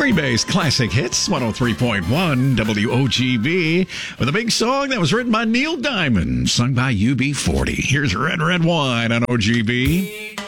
Green Bay's Classic Hits, 103.1 WOGB, with a big song that was written by Neil Diamond, sung by UB40. Here's Red Red Wine on OGB.